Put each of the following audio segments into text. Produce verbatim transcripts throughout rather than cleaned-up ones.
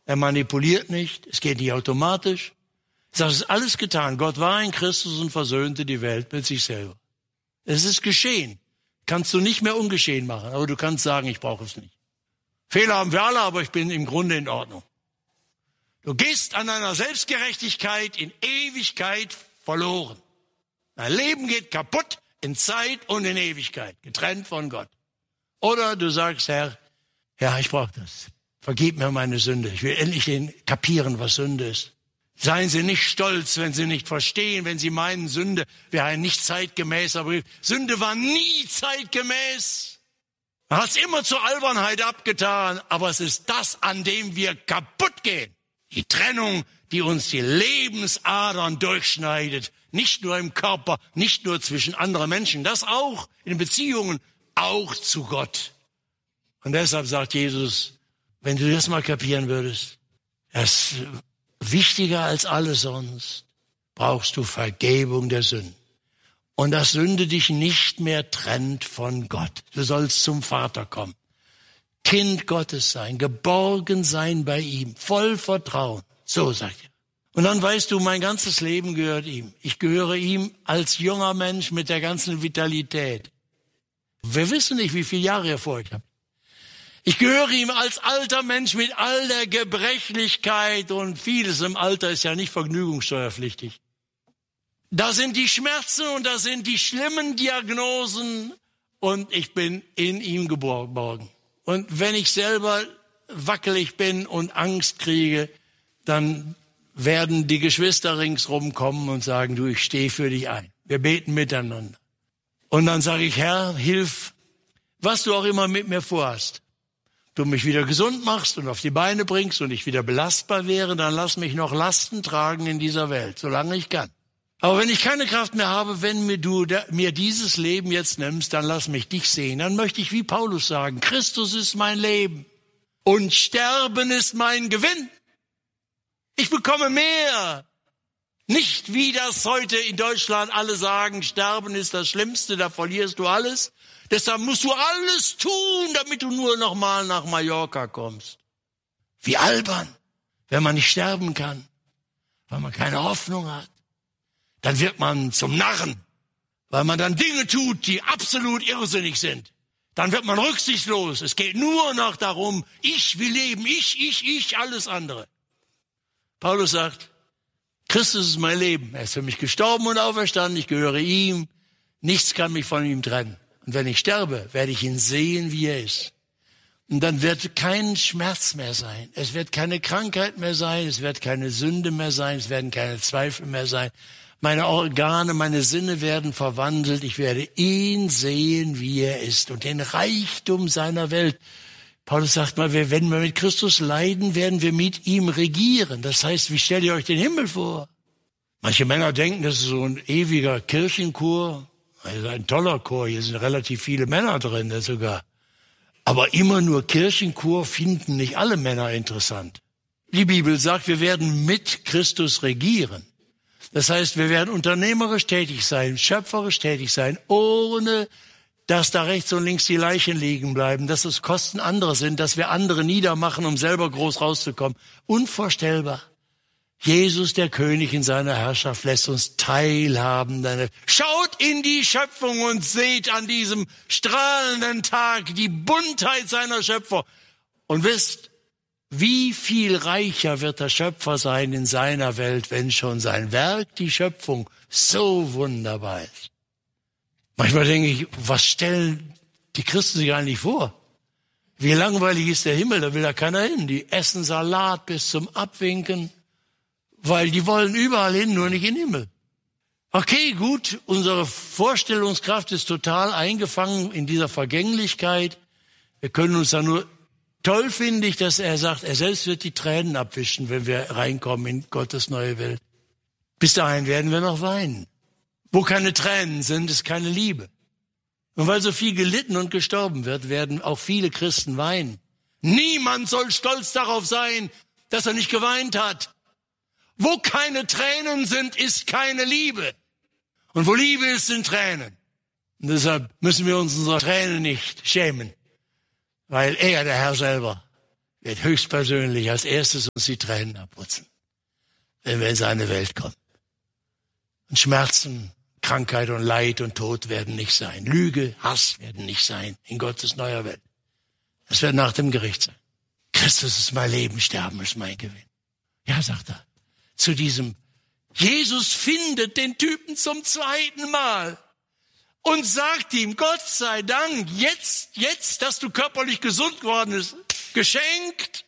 Er manipuliert nicht. Es geht nicht automatisch. Das ist alles getan. Gott war in Christus und versöhnte die Welt mit sich selber. Es ist geschehen. Kannst du nicht mehr ungeschehen machen, aber du kannst sagen, ich brauche es nicht. Fehler haben wir alle, aber ich bin im Grunde in Ordnung. Du gehst an deiner Selbstgerechtigkeit in Ewigkeit verloren. Dein Leben geht kaputt in Zeit und in Ewigkeit, getrennt von Gott. Oder du sagst, Herr, ja, ich brauche das. Vergib mir meine Sünde. Ich will endlich den kapieren, was Sünde ist. Seien Sie nicht stolz, wenn Sie nicht verstehen, wenn Sie meinen, Sünde wäre nicht zeitgemäß. Aber Sünde war nie zeitgemäß. Man hat es immer zur Albernheit abgetan. Aber es ist das, an dem wir kaputt gehen. Die Trennung, die uns die Lebensadern durchschneidet. Nicht nur im Körper, nicht nur zwischen anderen Menschen. Das auch in Beziehungen, auch zu Gott. Und deshalb sagt Jesus, wenn du das mal kapieren würdest, das wichtiger als alles sonst, brauchst du Vergebung der Sünden. Und dass Sünde dich nicht mehr trennt von Gott. Du sollst zum Vater kommen. Kind Gottes sein, geborgen sein bei ihm, voll Vertrauen. So sagt er. Und dann weißt du, mein ganzes Leben gehört ihm. Ich gehöre ihm als junger Mensch mit der ganzen Vitalität. Wir wissen nicht, wie viele Jahre er vor euch habt. Ich gehöre ihm als alter Mensch mit all der Gebrechlichkeit und vieles im Alter ist ja nicht vergnügungssteuerpflichtig. Da sind die Schmerzen und da sind die schlimmen Diagnosen und ich bin in ihm geborgen. Und wenn ich selber wackelig bin und Angst kriege, dann werden die Geschwister ringsrum kommen und sagen, du, ich stehe für dich ein. Wir beten miteinander. Und dann sage ich, Herr, hilf, was du auch immer mit mir vorhast. Du mich wieder gesund machst und auf die Beine bringst und ich wieder belastbar wäre, dann lass mich noch Lasten tragen in dieser Welt, solange ich kann. Aber wenn ich keine Kraft mehr habe, wenn mir du mir dieses Leben jetzt nimmst, dann lass mich dich sehen. Dann möchte ich wie Paulus sagen, Christus ist mein Leben und Sterben ist mein Gewinn. Ich bekomme mehr. Nicht wie das heute in Deutschland alle sagen, Sterben ist das Schlimmste, da verlierst du alles. Deshalb musst du alles tun, damit du nur noch mal nach Mallorca kommst. Wie albern, wenn man nicht sterben kann, weil man keine Hoffnung hat. Dann wird man zum Narren, weil man dann Dinge tut, die absolut irrsinnig sind. Dann wird man rücksichtslos. Es geht nur noch darum, ich will leben, ich, ich, ich, alles andere. Paulus sagt, Christus ist mein Leben. Er ist für mich gestorben und auferstanden. Ich gehöre ihm. Nichts kann mich von ihm trennen. Und wenn ich sterbe, werde ich ihn sehen, wie er ist. Und dann wird kein Schmerz mehr sein. Es wird keine Krankheit mehr sein. Es wird keine Sünde mehr sein. Es werden keine Zweifel mehr sein. Meine Organe, meine Sinne werden verwandelt. Ich werde ihn sehen, wie er ist. Und den Reichtum seiner Welt. Paulus sagt mal, wenn wir mit Christus leiden, werden wir mit ihm regieren. Das heißt, wie stellt ihr euch den Himmel vor? Manche Männer denken, das ist so ein ewiger Kirchenchor. Also ein toller Chor, hier sind relativ viele Männer drin sogar. Aber immer nur Kirchenchor finden nicht alle Männer interessant. Die Bibel sagt, wir werden mit Christus regieren. Das heißt, wir werden unternehmerisch tätig sein, schöpferisch tätig sein, ohne dass da rechts und links die Leichen liegen bleiben, dass es Kosten anderer sind, dass wir andere niedermachen, um selber groß rauszukommen. Unvorstellbar. Jesus, der König in seiner Herrschaft, lässt uns teilhaben. Schaut in die Schöpfung und seht an diesem strahlenden Tag die Buntheit seiner Schöpfer und wisst, wie viel reicher wird der Schöpfer sein in seiner Welt, wenn schon sein Werk, die Schöpfung, so wunderbar ist. Manchmal denke ich, was stellen die Christen sich eigentlich vor? Wie langweilig ist der Himmel, da will da keiner hin. Die essen Salat bis zum Abwinken, weil die wollen überall hin, nur nicht in den Himmel. Okay, gut, unsere Vorstellungskraft ist total eingefangen in dieser Vergänglichkeit. Wir können uns da nur... Toll finde ich, dass er sagt, er selbst wird die Tränen abwischen, wenn wir reinkommen in Gottes neue Welt. Bis dahin werden wir noch weinen. Wo keine Tränen sind, ist keine Liebe. Und weil so viel gelitten und gestorben wird, werden auch viele Christen weinen. Niemand soll stolz darauf sein, dass er nicht geweint hat. Wo keine Tränen sind, ist keine Liebe. Und wo Liebe ist, sind Tränen. Und deshalb müssen wir uns unserer Tränen nicht schämen. Weil er, der Herr selber, wird höchstpersönlich als erstes uns die Tränen abputzen, wenn wir in seine Welt kommen. Und Schmerzen, Krankheit und Leid und Tod werden nicht sein. Lüge, Hass werden nicht sein in Gottes neuer Welt. Das wird nach dem Gericht sein. Christus ist mein Leben, Sterben ist mein Gewinn. Ja, sagt er, zu diesem Jesus findet den Typen zum zweiten Mal und sagt ihm, Gott sei Dank, jetzt, jetzt, dass du körperlich gesund geworden bist, geschenkt.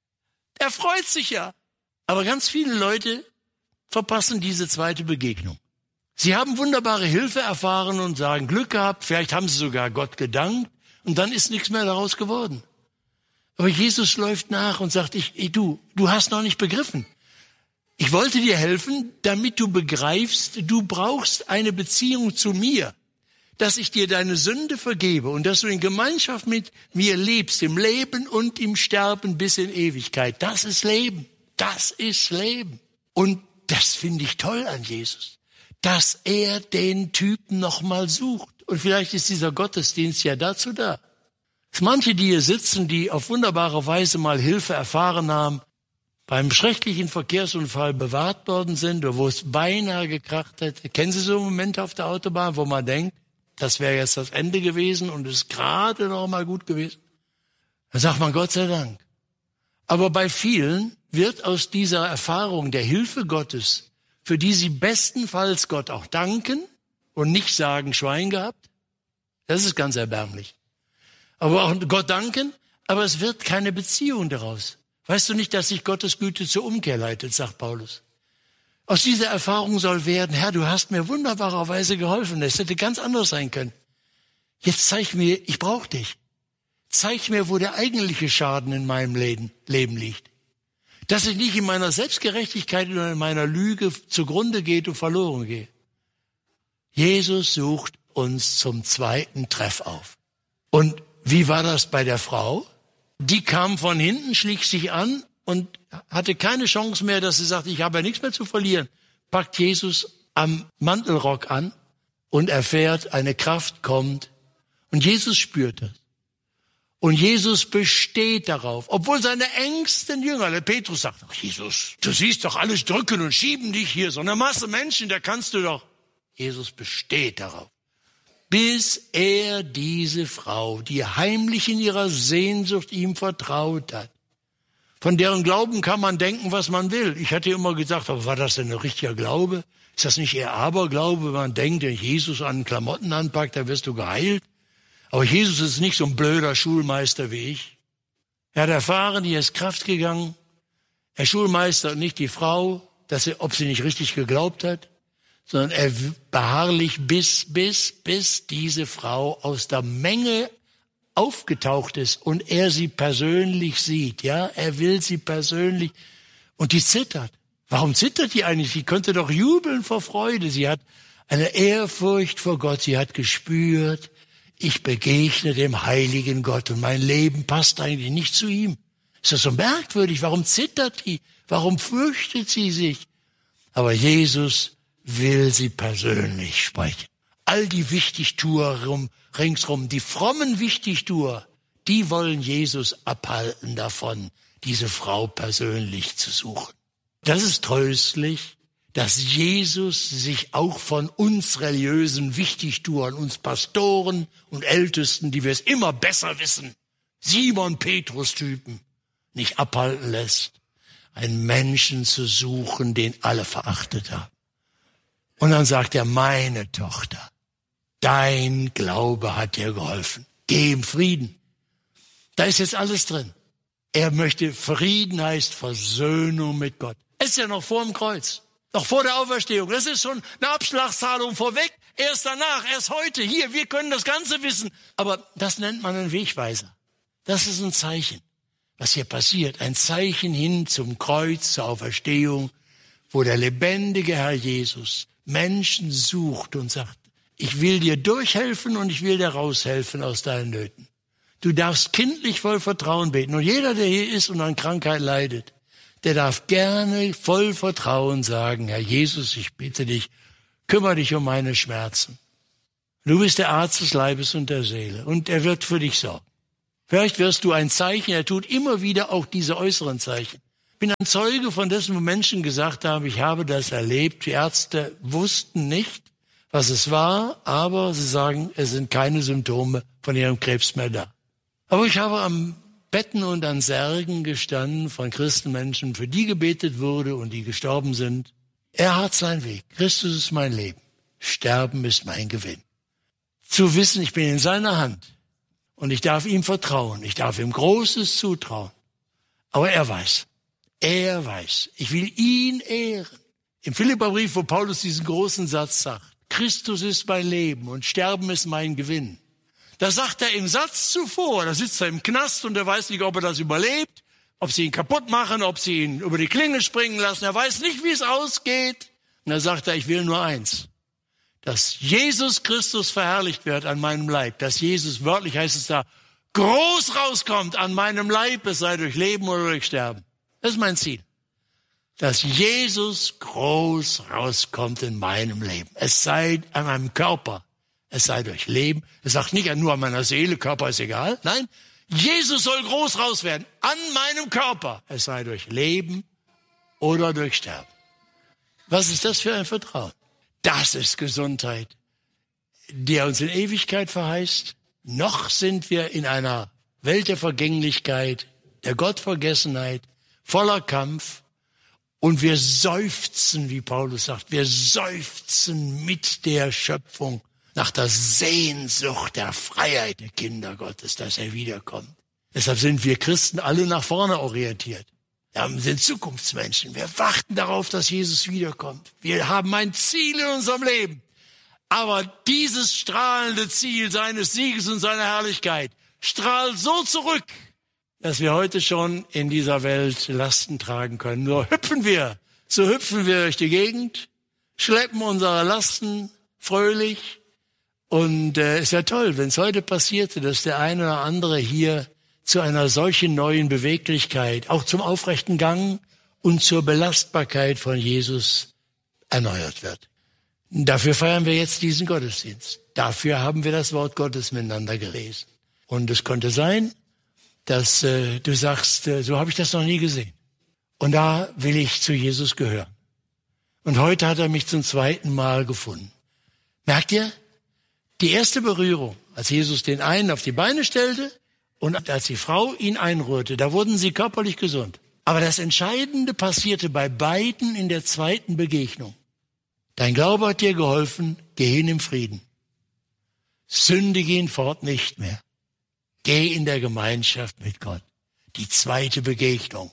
Er freut sich ja. Aber ganz viele Leute verpassen diese zweite Begegnung. Sie haben wunderbare Hilfe erfahren und sagen, Glück gehabt, vielleicht haben sie sogar Gott gedankt und dann ist nichts mehr daraus geworden. Aber Jesus läuft nach und sagt, ich, ich, du, du hast noch nicht begriffen. Ich wollte dir helfen, damit du begreifst, du brauchst eine Beziehung zu mir, dass ich dir deine Sünde vergebe und dass du in Gemeinschaft mit mir lebst, im Leben und im Sterben bis in Ewigkeit. Das ist Leben. Das ist Leben. Und das finde ich toll an Jesus, dass er den Typen nochmal sucht. Und vielleicht ist dieser Gottesdienst ja dazu da. Es manche, die hier sitzen, die auf wunderbare Weise mal Hilfe erfahren haben, beim schrecklichen Verkehrsunfall bewahrt worden sind, oder wo es beinahe gekracht hätte. Kennen Sie so Momente auf der Autobahn, wo man denkt, das wäre jetzt das Ende gewesen und es ist gerade noch mal gut gewesen? Dann sagt man Gott sei Dank. Aber bei vielen wird aus dieser Erfahrung der Hilfe Gottes, für die sie bestenfalls Gott auch danken und nicht sagen, Schwein gehabt, das ist ganz erbärmlich. Aber auch Gott danken, aber es wird keine Beziehung daraus. Weißt du nicht, dass sich Gottes Güte zur Umkehr leitet, sagt Paulus. Aus dieser Erfahrung soll werden, Herr, du hast mir wunderbarerweise geholfen. Es hätte ganz anders sein können. Jetzt zeig mir, ich brauche dich. Zeig mir, wo der eigentliche Schaden in meinem Leben, Leben liegt. Dass ich nicht in meiner Selbstgerechtigkeit oder in meiner Lüge zugrunde geht und verloren gehe. Jesus sucht uns zum zweiten Treff auf. Und wie war das bei der Frau? Die kam von hinten, schlich sich an und hatte keine Chance mehr, dass sie sagt, ich habe ja nichts mehr zu verlieren. Packt Jesus am Mantelrock an und erfährt, eine Kraft kommt. Und Jesus spürt das. Und Jesus besteht darauf, obwohl seine engsten Jünger, der Petrus sagt, ach Jesus, du siehst doch alles drücken und schieben dich hier, so eine Masse Menschen, da kannst du doch. Jesus besteht darauf. Bis er diese Frau, die heimlich in ihrer Sehnsucht ihm vertraut hat. Von deren Glauben kann man denken, was man will. Ich hatte immer gesagt, aber war das denn ein richtiger Glaube? Ist das nicht eher Aberglaube, wenn man denkt, wenn Jesus an Klamotten anpackt, dann wirst du geheilt? Aber Jesus ist nicht so ein blöder Schulmeister wie ich. Er hat erfahren, hier ist Kraft gegangen. Er Schulmeister und nicht die Frau, dass sie, ob sie nicht richtig geglaubt hat, sondern er beharrlich bis, bis, bis diese Frau aus der Menge aufgetaucht ist und er sie persönlich sieht. Ja, er will sie persönlich. Und die zittert. Warum zittert die eigentlich? Sie könnte doch jubeln vor Freude. Sie hat eine Ehrfurcht vor Gott. Sie hat gespürt, ich begegne dem heiligen Gott und mein Leben passt eigentlich nicht zu ihm. Ist das so merkwürdig? Warum zittert die? Warum fürchtet sie sich? Aber Jesus will sie persönlich sprechen. All die Wichtigtuer rum, ringsrum, die frommen Wichtigtuer, die wollen Jesus abhalten davon, diese Frau persönlich zu suchen. Das ist tröstlich, dass Jesus sich auch von uns religiösen Wichtigtuern, uns Pastoren und Ältesten, die wir es immer besser wissen, Simon-Petrus-Typen, nicht abhalten lässt, einen Menschen zu suchen, den alle verachtet haben. Und dann sagt er, meine Tochter, dein Glaube hat dir geholfen. Geh im Frieden. Da ist jetzt alles drin. Er möchte, Frieden heißt Versöhnung mit Gott. Es ist ja noch vor dem Kreuz, noch vor der Auferstehung. Das ist schon eine Abschlagszahlung vorweg. Erst danach, erst heute, hier, wir können das Ganze wissen. Aber das nennt man einen Wegweiser. Das ist ein Zeichen, was hier passiert. Ein Zeichen hin zum Kreuz, zur Auferstehung, wo der lebendige Herr Jesus Menschen sucht und sagt, ich will dir durchhelfen und ich will dir raushelfen aus deinen Nöten. Du darfst kindlich voll Vertrauen beten. Und jeder, der hier ist und an Krankheit leidet, der darf gerne voll Vertrauen sagen, Herr Jesus, ich bitte dich, kümmere dich um meine Schmerzen. Du bist der Arzt des Leibes und der Seele und er wird für dich sorgen. Vielleicht wirst du ein Zeichen, er tut immer wieder auch diese äußeren Zeichen. Ich bin ein Zeuge von dessen, wo Menschen gesagt haben, ich habe das erlebt. Die Ärzte wussten nicht, was es war, aber sie sagen, es sind keine Symptome von ihrem Krebs mehr da. Aber ich habe am Betten und an Särgen gestanden von Christenmenschen, für die gebetet wurde und die gestorben sind. Er hat seinen Weg. Christus ist mein Leben. Sterben ist mein Gewinn. Zu wissen, ich bin in seiner Hand und ich darf ihm vertrauen. Ich darf ihm Großes zutrauen. Aber er weiß. Er weiß. Ich will ihn ehren. Im Philipperbrief, wo Paulus diesen großen Satz sagt, Christus ist mein Leben und Sterben ist mein Gewinn. Da sagt er im Satz zuvor, da sitzt er im Knast und er weiß nicht, ob er das überlebt, ob sie ihn kaputt machen, ob sie ihn über die Klinge springen lassen. Er weiß nicht, wie es ausgeht. Und da sagt er, ich will nur eins, dass Jesus Christus verherrlicht wird an meinem Leib, dass Jesus, wörtlich heißt es da, groß rauskommt an meinem Leib, es sei durch Leben oder durch Sterben. Das ist mein Ziel. Dass Jesus groß rauskommt in meinem Leben. Es sei an meinem Körper, es sei durch Leben. Es sagt nicht nur an meiner Seele, Körper ist egal. Nein, Jesus soll groß raus werden an meinem Körper. Es sei durch Leben oder durch Sterben. Was ist das für ein Vertrauen? Das ist Gesundheit, die er uns in Ewigkeit verheißt. Noch sind wir in einer Welt der Vergänglichkeit, der Gottvergessenheit, voller Kampf. Und wir seufzen, wie Paulus sagt, wir seufzen mit der Schöpfung nach der Sehnsucht der Freiheit der Kinder Gottes, dass er wiederkommt. Deshalb sind wir Christen alle nach vorne orientiert. Wir sind Zukunftsmenschen. Wir warten darauf, dass Jesus wiederkommt. Wir haben ein Ziel in unserem Leben. Aber dieses strahlende Ziel seines Sieges und seiner Herrlichkeit strahlt so zurück, dass wir heute schon in dieser Welt Lasten tragen können. Nur hüpfen wir, so hüpfen wir durch die Gegend, schleppen unsere Lasten fröhlich. Und äh, es wäre toll, wenn es heute passierte, dass der eine oder andere hier zu einer solchen neuen Beweglichkeit, auch zum aufrechten Gang und zur Belastbarkeit von Jesus erneuert wird. Dafür feiern wir jetzt diesen Gottesdienst. Dafür haben wir das Wort Gottes miteinander gelesen. Und es konnte sein, dass äh, du sagst, äh, so habe ich das noch nie gesehen. Und da will ich zu Jesus gehören. Und heute hat er mich zum zweiten Mal gefunden. Merkt ihr? Die erste Berührung, als Jesus den einen auf die Beine stellte und als die Frau ihn einrührte, da wurden sie körperlich gesund. Aber das Entscheidende passierte bei beiden in der zweiten Begegnung. Dein Glaube hat dir geholfen, geh hin im Frieden. Sündige ihn fort nicht mehr. Geh in der Gemeinschaft mit Gott. Die zweite Begegnung,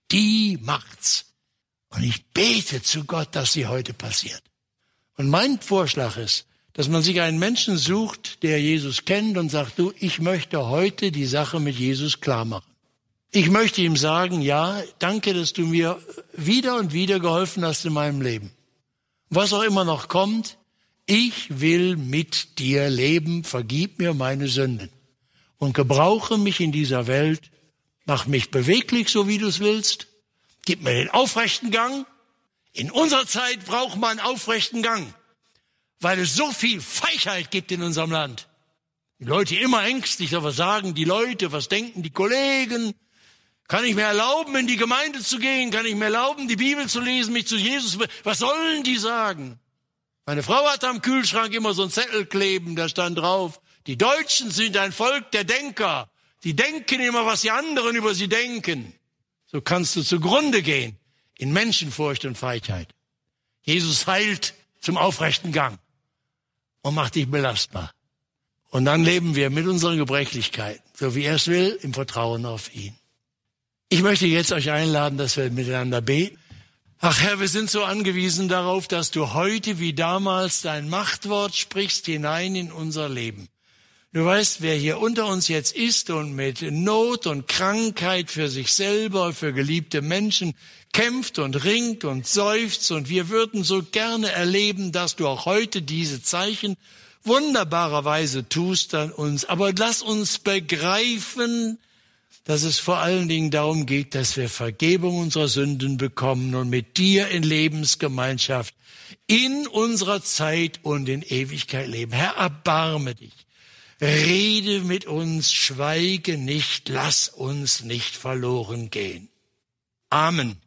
die macht's. Und ich bete zu Gott, dass sie heute passiert. Und mein Vorschlag ist, dass man sich einen Menschen sucht, der Jesus kennt und sagt, du, ich möchte heute die Sache mit Jesus klar machen. Ich möchte ihm sagen, ja, danke, dass du mir wieder und wieder geholfen hast in meinem Leben. Was auch immer noch kommt, ich will mit dir leben, vergib mir meine Sünden. Und gebrauche mich in dieser Welt, mach mich beweglich, so wie du es willst, gib mir den aufrechten Gang. In unserer Zeit braucht man einen aufrechten Gang, weil es so viel Feigheit gibt in unserem Land. Die Leute immer ängstlich, was sagen die Leute, was denken die Kollegen? Kann ich mir erlauben, in die Gemeinde zu gehen? Kann ich mir erlauben, die Bibel zu lesen, mich zu Jesus? Was sollen die sagen? Meine Frau hatte am Kühlschrank immer so einen Zettel kleben, da stand drauf, die Deutschen sind ein Volk der Denker. Die denken immer, was die anderen über sie denken. So kannst du zugrunde gehen in Menschenfurcht und Feigheit. Jesus heilt zum aufrechten Gang und macht dich belastbar. Und dann leben wir mit unseren Gebrechlichkeiten, so wie er es will, im Vertrauen auf ihn. Ich möchte jetzt euch einladen, dass wir miteinander beten. Ach Herr, wir sind so angewiesen darauf, dass du heute wie damals dein Machtwort sprichst hinein in unser Leben. Du weißt, wer hier unter uns jetzt ist und mit Not und Krankheit für sich selber, für geliebte Menschen kämpft und ringt und seufzt. Und wir würden so gerne erleben, dass du auch heute diese Zeichen wunderbarerweise tust an uns. Aber lass uns begreifen, dass es vor allen Dingen darum geht, dass wir Vergebung unserer Sünden bekommen und mit dir in Lebensgemeinschaft in unserer Zeit und in Ewigkeit leben. Herr, erbarme dich. Rede mit uns, schweige nicht, lass uns nicht verloren gehen. Amen.